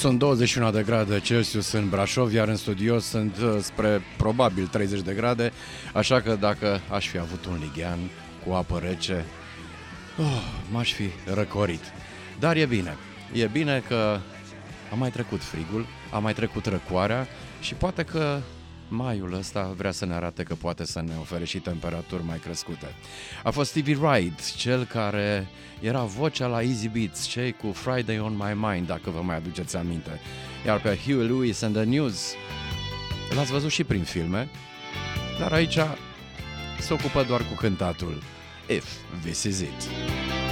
Sunt 21 de grade Celsius în Brașov, iar în studio sunt spre probabil 30 de grade, așa că dacă aș fi avut un lighean cu apă rece, m-aș fi răcorit. Dar e bine că a mai trecut frigul, a mai trecut răcoarea și poate că maiul ăsta vrea să ne arate că poate să ne ofere și temperaturi mai crescute. A fost Stevie Wright, cel care era vocea la Easy Beats, cei cu Friday on My Mind, dacă vă mai aduceți aminte. Iar pe Huey Lewis and the News l-ați văzut și prin filme, dar aici se ocupă doar cu cântatul If This Is It.